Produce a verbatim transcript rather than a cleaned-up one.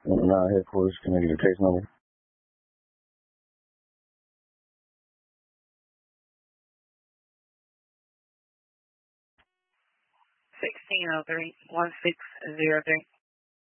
Now headquarters, can I get your case number? sixteen oh three, one six zero three.